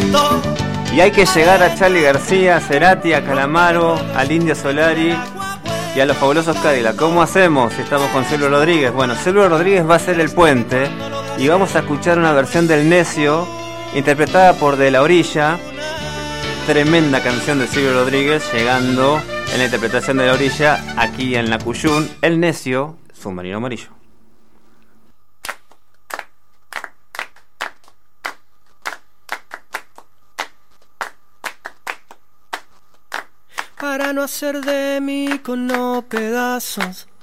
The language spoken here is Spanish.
Y hay que llegar a Charly García, a Cerati, a Calamaro, al Indio Solari y a los fabulosos Cadillac. ¿Cómo hacemos si estamos con Silvio Rodríguez? Bueno, Silvio Rodríguez va a ser el puente y vamos a escuchar una versión del Necio interpretada por De La Orilla. Tremenda canción de Silvio Rodríguez, llegando en la interpretación de La Orilla aquí en la Cuyún, El Necio, Submarino Amarillo. Para no hacer de mí cono pedazos,